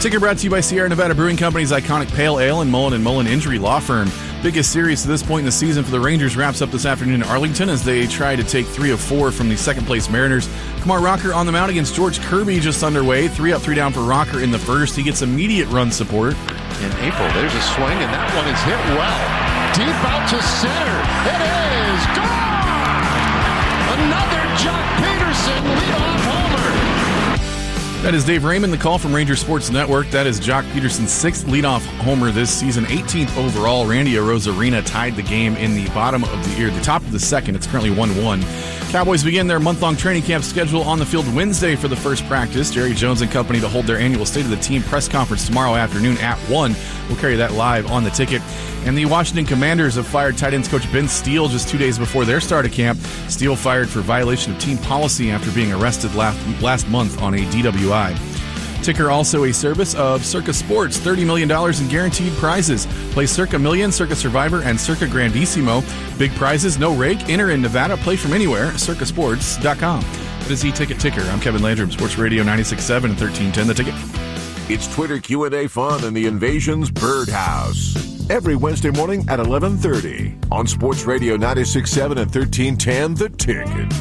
Ticker brought to you by Sierra Nevada Brewing Company's iconic Pale Ale and Mullen Injury Law Firm. Biggest series to this point in the season for the Rangers wraps up this afternoon in Arlington as they try to take 3 of 4 from the second-place Mariners. Kumar Rocker on the mound against George Kirby just underway. 3 up, 3 down for Rocker in the first. He gets immediate run support. In April, there's a swing, and that one is hit well. Deep out to center. It is gone! Another Jock Peterson leadoff homer. That is Dave Raymond, the call from Ranger Sports Network. That is Jock Peterson's 6th leadoff homer this season, 18th overall. Randy Arozarena tied the game in the top of the second. It's currently 1-1. Cowboys begin their month-long training camp schedule on the field Wednesday for the first practice. Jerry Jones and company to hold their annual State of the Team press conference tomorrow afternoon at 1. We'll carry that live on the ticket. And the Washington Commanders have fired tight ends coach Ben Steele just 2 days before their start of camp. Steele fired for violation of team policy after being arrested last month on a DWI. Ticker also a service of Circa Sports. $30 million in guaranteed prizes. Play Circa Million, Circa Survivor, and Circa Grandissimo. Big prizes, no rake. Enter in Nevada. Play from anywhere. CircaSports.com. That is E-Ticket Ticker. I'm Kevin Landrum, Sports Radio 96.7 and 1310 The Ticket. It's Twitter Q&A fun in the Invasion's Birdhouse. Every Wednesday morning at 11:30 on Sports Radio 96.7 and 1310 The Ticket.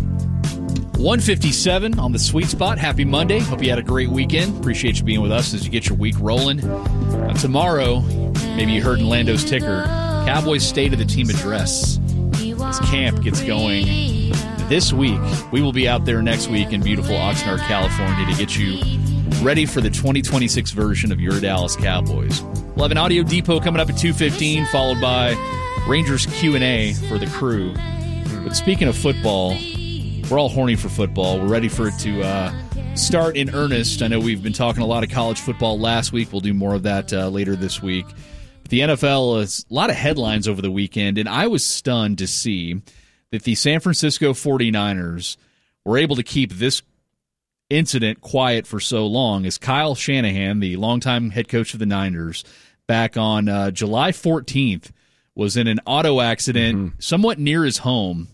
157 on the sweet spot. Happy Monday. Hope you had a great weekend. Appreciate you being with us as you get your week rolling. Tomorrow, maybe you heard in Lando's ticker, Cowboys State of the Team address. As camp gets going this week, we will be out there next week in beautiful Oxnard, California to get you ready for the 2026 version of your Dallas Cowboys. We'll have an Audio Depot coming up at 2:15, followed by Rangers Q&A for the crew. But speaking of football, we're all horny for football. We're ready for it to start in earnest. I know we've been talking a lot of college football last week. We'll do more of that later this week. But the NFL has a lot of headlines over the weekend, and I was stunned to see that the San Francisco 49ers were able to keep this incident quiet for so long as Kyle Shanahan, the longtime head coach of the Niners, back on July 14th, was in an auto accident somewhat near his home.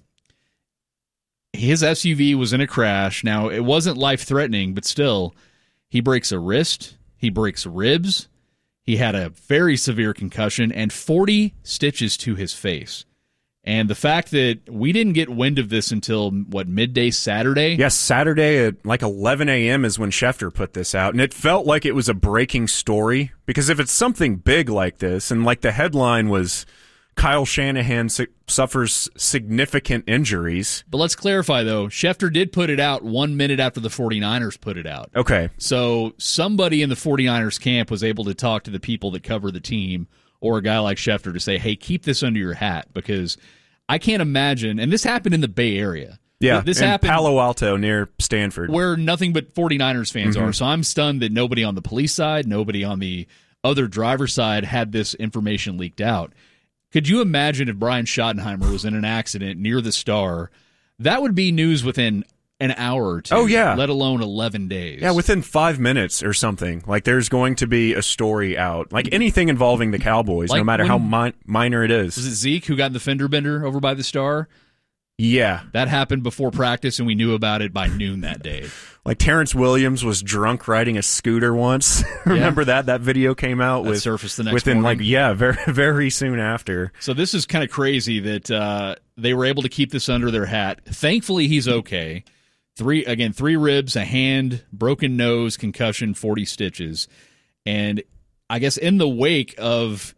His SUV was in a crash. Now, it wasn't life-threatening, but still, he breaks a wrist, he breaks ribs, he had a very severe concussion, and 40 stitches to his face. And the fact that we didn't get wind of this until, midday Saturday? Yes, Saturday at like 11 a.m. is when Schefter put this out. And it felt like it was a breaking story. Because if it's something big like this, and like the headline was, Kyle Shanahan suffers significant injuries. But let's clarify, though. Schefter did put it out 1 minute after the 49ers put it out. Okay. So somebody in the 49ers camp was able to talk to the people that cover the team, or a guy like Schefter, to say, hey, keep this under your hat, because I can't imagine, and this happened in the Bay Area. Yeah, this in happened Palo Alto near Stanford, where nothing but 49ers fans are. So I'm stunned that nobody on the police side, nobody on the other driver's side had this information leaked out. Could you imagine if Brian Schottenheimer was in an accident near the Star? That would be news within an hour or two. Oh, yeah. Let alone 11 days. Yeah, within 5 minutes or something. Like, there's going to be a story out. Like, anything involving the Cowboys, like no matter how minor it is. Was it Zeke who got in the fender bender over by the Star? Yeah. That happened before practice, and we knew about it by noon that day. Like, Terrence Williams was drunk riding a scooter once. Remember that? That video came out that surfaced the next within morning. very, very soon after. So this is kind of crazy that they were able to keep this under their hat. Thankfully, he's okay. 3 ribs, a hand, broken nose, concussion, 40 stitches. And I guess in the wake of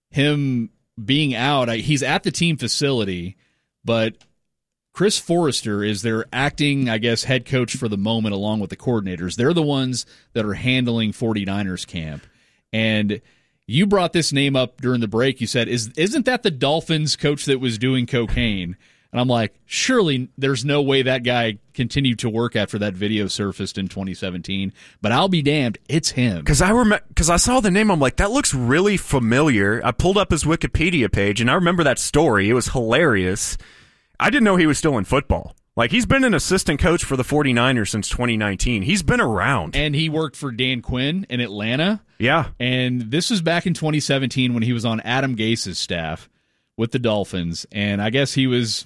him being out, he's at the team facility, but Chris Forrester is their acting, head coach for the moment, along with the coordinators. They're the ones that are handling 49ers camp. And you brought this name up during the break. You said, isn't that the Dolphins coach that was doing cocaine? And I'm like, surely there's no way that guy continued to work after that video surfaced in 2017. But I'll be damned, it's him. Because I saw the name, I'm like, that looks really familiar. I pulled up his Wikipedia page, and I remember that story. It was hilarious. I didn't know he was still in football. Like, he's been an assistant coach for the 49ers since 2019. He's been around. And he worked for Dan Quinn in Atlanta. Yeah. And this was back in 2017 when he was on Adam Gase's staff with the Dolphins. And I guess he was...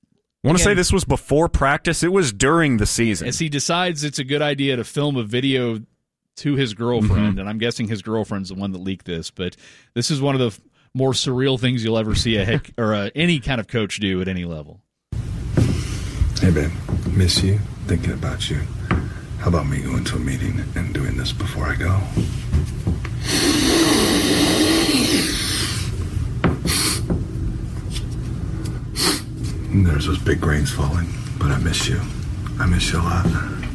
I want to say this was before practice. It was during the season. As he decides it's a good idea to film a video to his girlfriend, and I'm guessing his girlfriend's the one that leaked this, but this is one of the more surreal things you'll ever see any kind of coach do at any level. Hey, babe, miss you, thinking about you. How about me going to a meeting and doing this before I go? There's those big grains falling, but I miss you. I miss you a lot.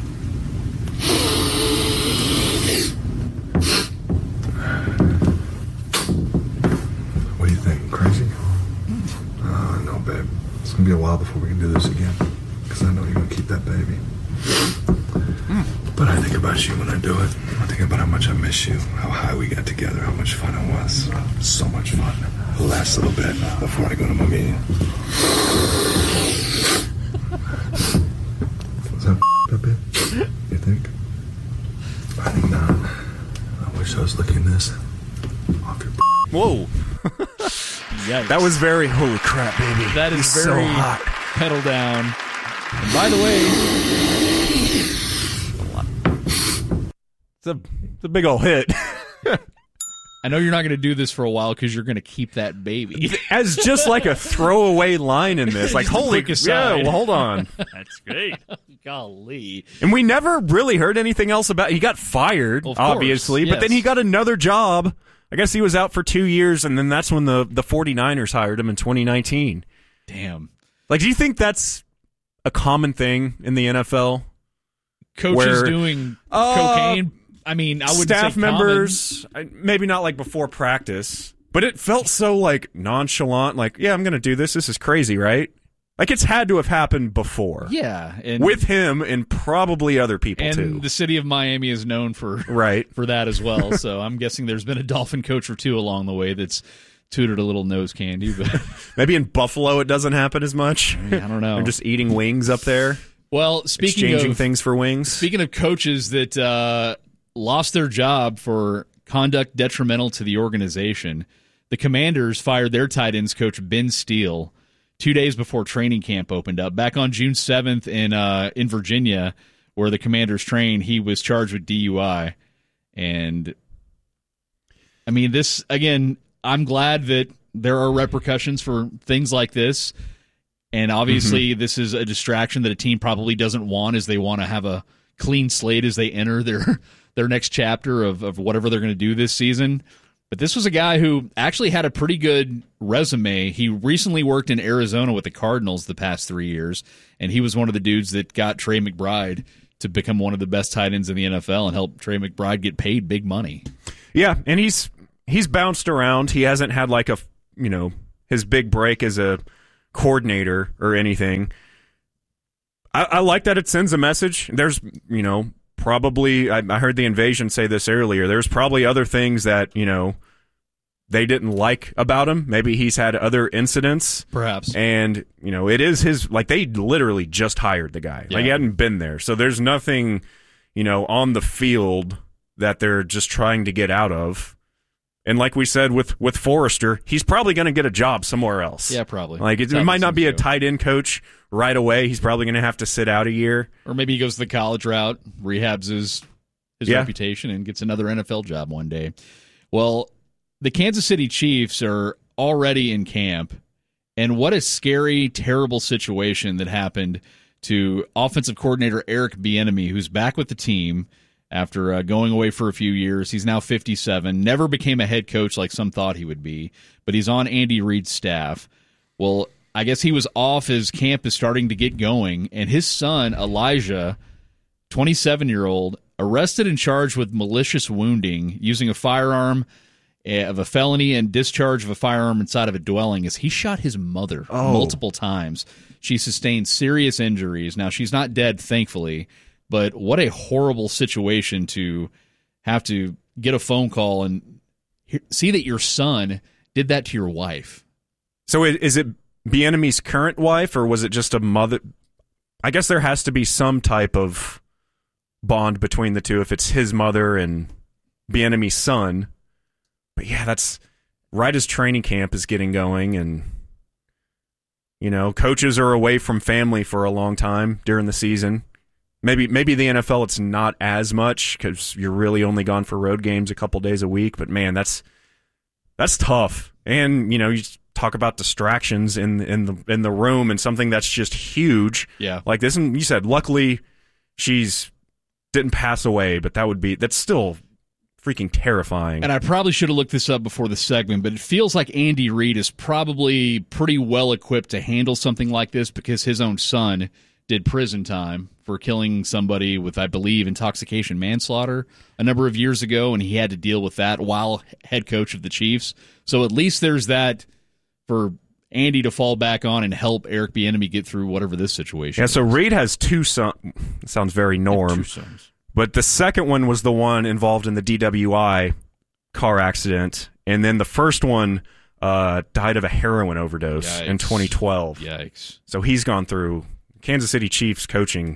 What do you think? Crazy? No, babe. It's going to be a while before we can do this again, because I know you're going to keep that baby. But I think about you when I do it. I think about how much I miss you, how high we got together, how much fun it was. So much fun. The last little bit before I go to my meeting. Was that a bit? You think? I think not. I wish I was licking this off your. Whoa. Yikes. That was very, holy crap, baby. That is He's very so hot. pedal down. And by the way, It's a big old hit. I know you're not going to do this for a while because you're going to keep that baby. As just like a throwaway line in this. Like, holy, quick aside. yeah, well, hold on. That's great. Golly. And we never really heard anything else about He got fired, Well, of course, obviously, but yes. then he got another job. I guess he was out for 2 years, and then that's when the 49ers hired him in 2019. Damn. Like, do you think that's a common thing in the NFL? Coaches Where- doing cocaine? I mean, I would Staff say members, maybe not like before practice, but it felt so like nonchalant, like, yeah, I'm going to do this. This is crazy, right? Like, it's had to have happened before. Yeah. And, With him and probably other people, and too. the city of Miami is known for that as well. So I'm guessing there's been a Dolphin coach or two along the way that's tooted a little nose candy. But Maybe in Buffalo it doesn't happen as much. I don't know. They're just eating wings up there, Well, exchanging things for wings. Speaking of coaches that lost their job for conduct detrimental to the organization, the Commanders fired their tight ends coach Ben Steele 2 days before training camp opened up. Back on June 7th in Virginia, where the Commanders train, he was charged with DUI. And, I mean, this, again, I'm glad that there are repercussions for things like this. And obviously, this is a distraction that a team probably doesn't want, as they want to have a clean slate as they enter their next chapter of whatever they're going to do this season. But this was a guy who actually had a pretty good resume. He recently worked in Arizona with the Cardinals the past 3 years, and he was one of the dudes that got Trey McBride to become one of the best tight ends in the NFL and helped Trey McBride get paid big money. Yeah, and he's bounced around. He hasn't had like his big break as a coordinator or anything. I like that it sends a message. There's, probably, I heard the Invasion say this earlier, there's probably other things that, they didn't like about him. Maybe he's had other incidents. Perhaps. And, it is his, like, they literally just hired the guy. Yeah. Like, he hadn't been there. So there's nothing, on the field that they're just trying to get out of. And like we said with Forrester, he's probably going to get a job somewhere else. Yeah, probably. Like, it might not be a tight end coach right away. He's probably going to have to sit out a year. Or maybe he goes the college route, rehabs his reputation, and gets another NFL job one day. Well, the Kansas City Chiefs are already in camp, and what a scary, terrible situation that happened to offensive coordinator Eric Bieniemy, who's back with the team after going away for a few years. He's now 57, never became a head coach like some thought he would be, but he's on Andy Reid's staff. Well, I guess he was off as camp is starting to get going, and his son, Elijah, 27-year-old, arrested and charged with malicious wounding, using a firearm of a felony and discharge of a firearm inside of a dwelling, as he shot his mother multiple times. She sustained serious injuries. Now, she's not dead, thankfully, but what a horrible situation to have to get a phone call and see that your son did that to your wife. So is it Bieniemy's current wife, or was it just a mother? I guess there has to be some type of bond between the two if it's his mother and Bieniemy's son. But yeah, that's right as training camp is getting going, and coaches are away from family for a long time during the season. Maybe the NFL, it's not as much because you're really only gone for road games a couple days a week. But man, that's tough. And you talk about distractions in the room and something that's just huge. Yeah, like this. And you said, luckily, she's didn't pass away, but that's still freaking terrifying. And I probably should have looked this up before the segment, but it feels like Andy Reid is probably pretty well equipped to handle something like this because his own son did prison time for killing somebody with, I believe, intoxication manslaughter a number of years ago, and he had to deal with that while head coach of the Chiefs. So at least there's that for Andy to fall back on and help Eric Bieniemy get through whatever this situation is. So Reid has two sons. Sounds very Norm. Two sons. But the second one was the one involved in the DWI car accident, and then the first one died of a heroin overdose in 2012. Yikes. So he's gone through... Kansas City Chiefs coaching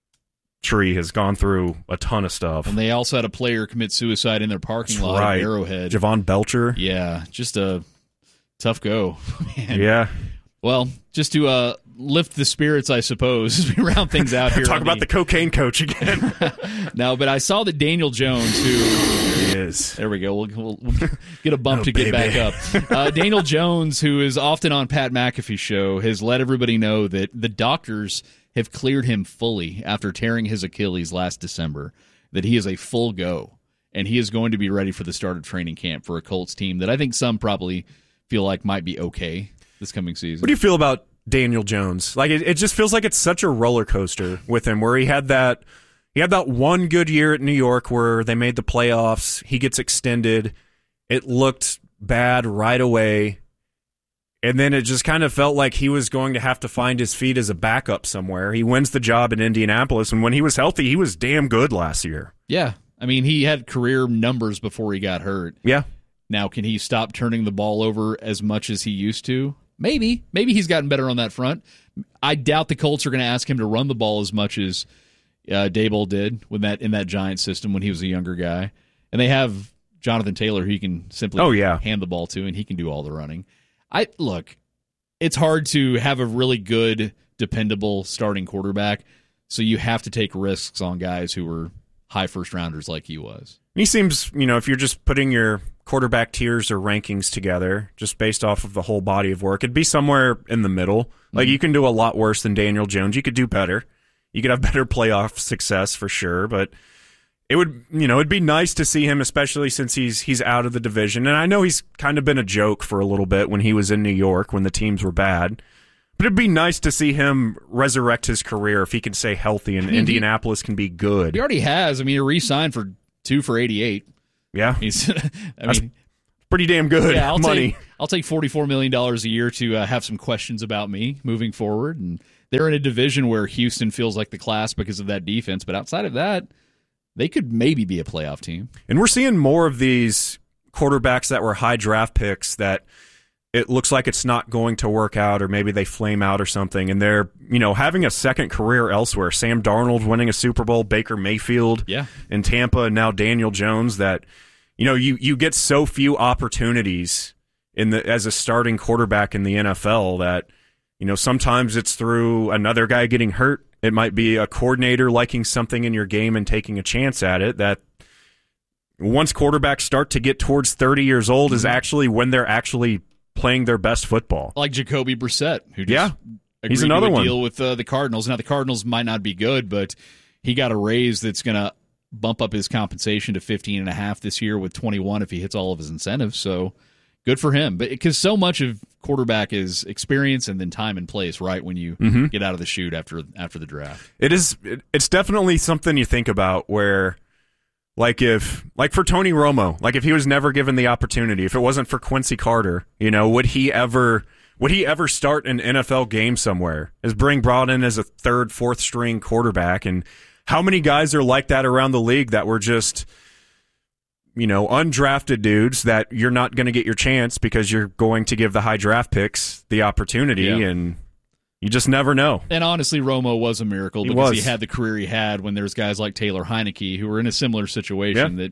tree has gone through a ton of stuff. And they also had a player commit suicide in their parking lot at Arrowhead. Javon Belcher. Yeah, just a tough go. Man. Yeah. Well, just to lift the spirits, I suppose, as we round things out here. Talk about the cocaine coach again. No, but I saw that Daniel Jones, who is. There we go. We'll get a bump to get back up. Daniel Jones, who is often on Pat McAfee's show, has let everybody know that the doctors have cleared him fully after tearing his Achilles last December, that he is a full go, and he is going to be ready for the start of training camp for a Colts team that I think some probably feel like might be okay this coming season. What do you feel about Daniel Jones? Like it just feels like it's such a roller coaster with him, where he had that one good year at New York where they made the playoffs. He gets extended. It looked bad right away. And then it just kind of felt like he was going to have to find his feet as a backup somewhere. He wins the job in Indianapolis, and when he was healthy, he was damn good last year. Yeah. I mean, he had career numbers before he got hurt. Yeah. Now, can he stop turning the ball over as much as he used to? Maybe. Maybe he's gotten better on that front. I doubt the Colts are going to ask him to run the ball as much as Daboll did in that Giants system when he was a younger guy. And they have Jonathan Taylor who you can simply hand the ball to, and he can do all the running. Look, it's hard to have a really good, dependable starting quarterback, so you have to take risks on guys who were high first-rounders like he was. He seems, if you're just putting your quarterback tiers or rankings together, just based off of the whole body of work, it'd be somewhere in the middle. Like, you can do a lot worse than Daniel Jones. You could do better. You could have better playoff success for sure, but it would, it'd be nice to see him, especially since he's out of the division. And I know he's kind of been a joke for a little bit when he was in New York when the teams were bad. But it'd be nice to see him resurrect his career if he can stay healthy and Indianapolis can be good. He already has. I mean, he re-signed for 2 for $88. Yeah. That's pretty damn good money. I'll take $44 million a year to have some questions about me moving forward. And they're in a division where Houston feels like the class because of that defense. But outside of that, they could maybe be a playoff team. And we're seeing more of these quarterbacks that were high draft picks that it looks like it's not going to work out, or maybe they flame out or something, and they're, having a second career elsewhere. Sam Darnold winning a Super Bowl, Baker Mayfield in Tampa, and now Daniel Jones, that, you get so few opportunities as a starting quarterback in the NFL that, sometimes it's through another guy getting hurt. It might be a coordinator liking something in your game and taking a chance at it. That once quarterbacks start to get towards 30 years old is actually when they're actually playing their best football. Like Jacoby Brissett, who just he's another one. Deal with the Cardinals. Now, the Cardinals might not be good, but he got a raise that's going to bump up his compensation to $15.5 this year with 21 if he hits all of his incentives. So good for him. But because so much of quarterback is experience and then time and place, right, when you get out of the chute after the draft. It's definitely something you think about where, like for Tony Romo, like if he was never given the opportunity, if it wasn't for Quincy Carter, would he ever start an NFL game somewhere? Is brought in as a third, fourth string quarterback? And how many guys are like that around the league that were just, undrafted dudes that you're not going to get your chance because you're going to give the high draft picks the opportunity, and you just never know. And honestly, Romo was a miracle because he had the career he had when there's guys like Taylor Heineke who were in a similar situation that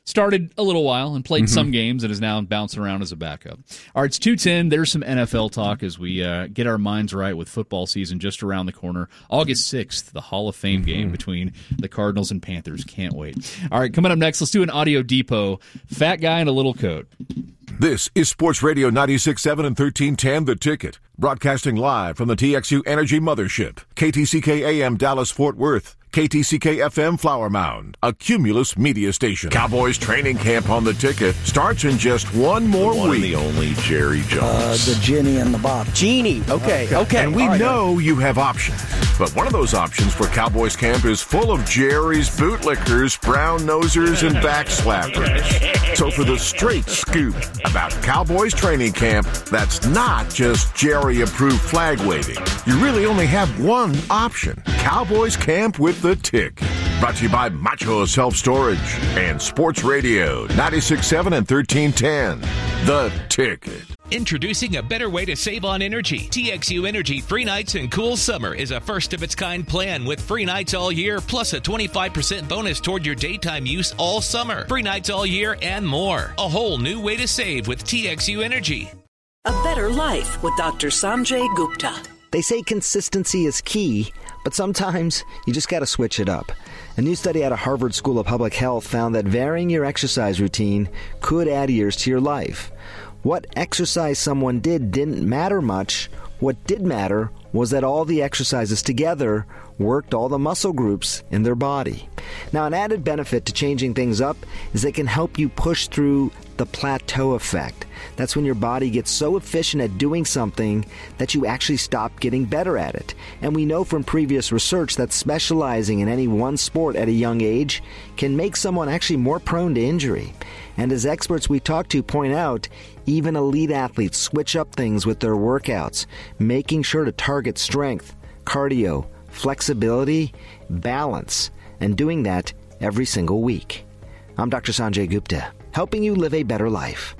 started a little while and played some games and is now bouncing around as a backup. All right, it's 2:10. There's some NFL talk as we get our minds right with football season just around the corner. August 6th, the Hall of Fame game between the Cardinals and Panthers. Can't wait. All right, coming up next, let's do an Audio Depot. Fat guy in a little coat. This is Sports Radio 96.7 and 1310 The Ticket, broadcasting live from the TXU Energy Mothership, KTCK AM Dallas Fort Worth, KTCK FM Flower Mound, a Cumulus media station. Cowboys training camp on The Ticket starts in just one more week. The only Jerry Jones. The Genie and the Bob. Genie. Okay. And we know you have options, but one of those options for Cowboys camp is full of Jerry's bootlickers, brown nosers, and backslappers. So for the straight scoop about Cowboys training camp, that's not just Jerry-approved flag waving. You really only have one option: Cowboys camp with The Tick. Brought to you by Macho Self-Storage and Sports Radio 96.7 and 1310. The Ticket. Introducing a better way to save on energy. TXU Energy Free Nights and Cool Summer is a first-of-its-kind plan with free nights all year, plus a 25% bonus toward your daytime use all summer. Free nights all year and more. A whole new way to save with TXU Energy. A better life with Dr. Sanjay Gupta. They say consistency is key, but sometimes you just got to switch it up. A new study out of Harvard School of Public Health found that varying your exercise routine could add years to your life. What exercise someone didn't matter much. What did matter was that all the exercises together worked all the muscle groups in their body. Now, an added benefit to changing things up is they can help you push through the plateau effect. That's when your body gets so efficient at doing something that you actually stop getting better at it. And we know from previous research that specializing in any one sport at a young age can make someone actually more prone to injury. And as experts we talk to point out, even elite athletes switch up things with their workouts, making sure to target strength, cardio, flexibility, balance, and doing that every single week. I'm Dr. Sanjay Gupta, helping you live a better life.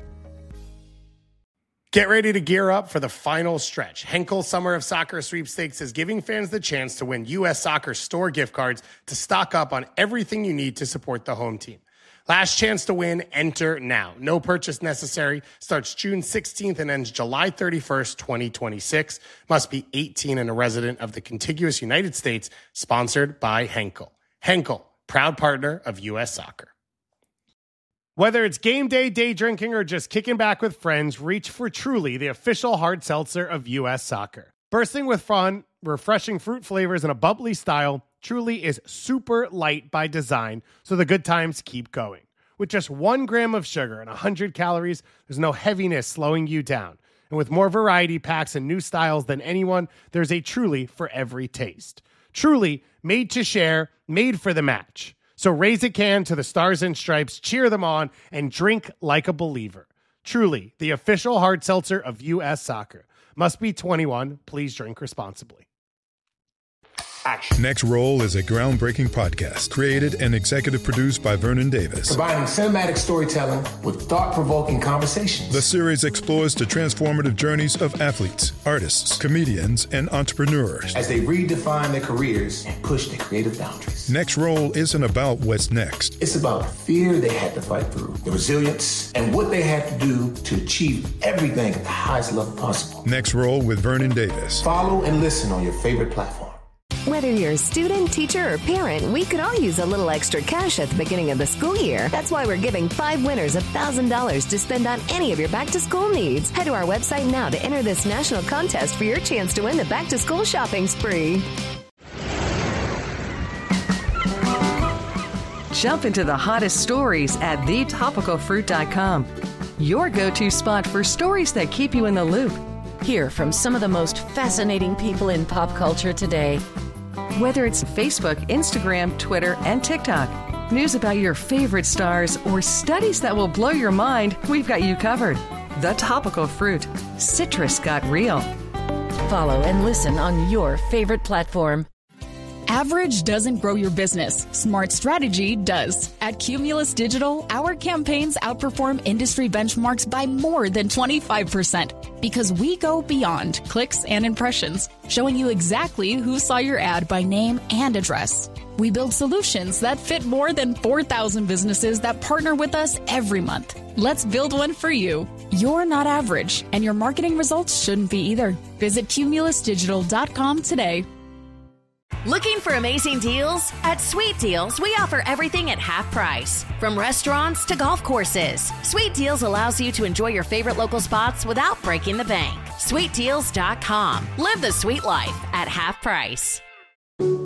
Get ready to gear up for the final stretch. Henkel Summer of Soccer Sweepstakes is giving fans the chance to win U.S. Soccer store gift cards to stock up on everything you need to support the home team. Last chance to win, enter now. No purchase necessary. Starts June 16th and ends July 31st, 2026. Must be 18 and a resident of the contiguous United States. Sponsored by Henkel. Henkel, proud partner of U.S. Soccer. Whether it's game day, day drinking, or just kicking back with friends, reach for Truly, the official hard seltzer of U.S. Soccer. Bursting with fun, refreshing fruit flavors, and a bubbly style, Truly is super light by design, so the good times keep going. With just 1 gram of sugar and 100 calories, there's no heaviness slowing you down. And with more variety packs and new styles than anyone, there's a Truly for every taste. Truly, made to share, made for the match. So raise a can to the Stars and Stripes, cheer them on, and drink like a believer. Truly, the official hard seltzer of U.S. Soccer. Must be 21. Please drink responsibly. Action. Next Roll is a groundbreaking podcast created and executive produced by Vernon Davis. Combining cinematic storytelling with thought-provoking conversations. The series explores the transformative journeys of athletes, artists, comedians, and entrepreneurs as they redefine their careers and push their creative boundaries. Next Roll isn't about what's next. It's about the fear they had to fight through, the resilience, and what they had to do to achieve everything at the highest level possible. Next Roll with Vernon Davis. Follow and listen on your favorite platform. Whether you're a student, teacher, or parent, we could all use a little extra cash at the beginning of the school year. That's why we're giving 5 winners $1,000 to spend on any of your back-to-school needs. Head to our website now to enter this national contest for your chance to win the back-to-school shopping spree. Jump into the hottest stories at thetopicalfruit.com. Your go-to spot for stories that keep you in the loop. Hear from some of the most fascinating people in pop culture today. Whether it's Facebook, Instagram, Twitter, and TikTok, news about your favorite stars, or studies that will blow your mind, we've got you covered. The Topical Fruit. Citrus got real. Follow and listen on your favorite platform. Average doesn't grow your business. Smart strategy does. At Cumulus Digital, our campaigns outperform industry benchmarks by more than 25% because we go beyond clicks and impressions, showing you exactly who saw your ad by name and address. We build solutions that fit more than 4,000 businesses that partner with us every month. Let's build one for you. You're not average, and your marketing results shouldn't be either. Visit cumulusdigital.com today. Looking for amazing deals? At Sweet Deals, we offer everything at half price. From restaurants to golf courses, Sweet Deals allows you to enjoy your favorite local spots without breaking the bank. SweetDeals.com. Live the sweet life at half price.